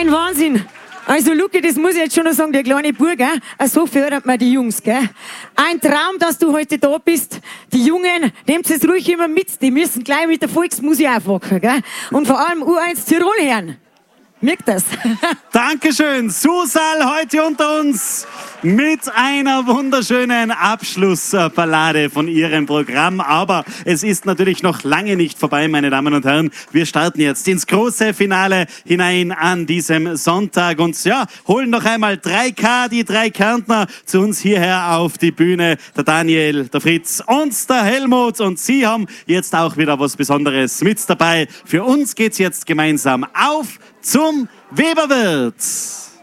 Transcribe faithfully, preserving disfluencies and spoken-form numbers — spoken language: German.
Ein Wahnsinn. Also, Luki, das muss ich jetzt schon noch sagen, der kleine Bub, gell? So fördert man die Jungs, gell? Ein Traum, dass du heute da bist. Die Jungen, nehmt es ruhig immer mit. Die müssen gleich mit der Volksmusik aufwachen, gell? Und vor allem U eins Tirol hören. Merkt das? Dankeschön. Susal heute unter uns mit einer wunderschönen Abschlussballade von ihrem Programm. Aber es ist natürlich noch lange nicht vorbei, meine Damen und Herren. Wir starten jetzt ins große Finale hinein an diesem Sonntag. Und ja, holen noch einmal drei K, die drei Kärntner, zu uns hierher auf die Bühne. Der Daniel, der Fritz und der Helmut. Und sie haben jetzt auch wieder was Besonderes mit dabei. Für uns geht's jetzt gemeinsam auf zum Weberwirt.